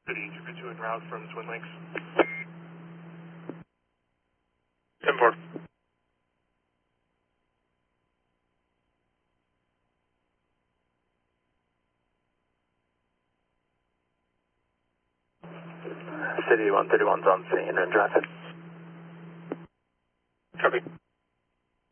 City 232 en route from Twin Lakes. 10-4. City 131's on scene and traffic. Copy.